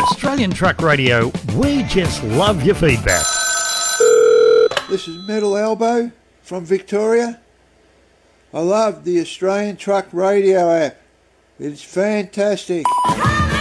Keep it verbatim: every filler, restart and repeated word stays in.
Australian Truck Radio, we just love your feedback. This is Metal Elbow from Victoria. I love the Australian Truck Radio app. It's fantastic.